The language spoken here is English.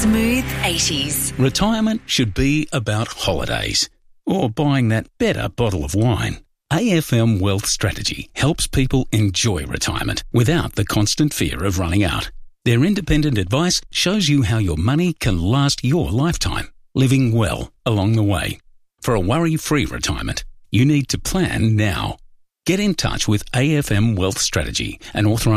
Smooth 80s. Retirement should be about holidays or buying that better bottle of wine. AFM Wealth Strategy helps people enjoy retirement without the constant fear of running out. Their independent advice shows you how your money can last your lifetime, living well along the way. For a worry-free retirement, you need to plan now. Get in touch with AFM Wealth Strategy, an authorised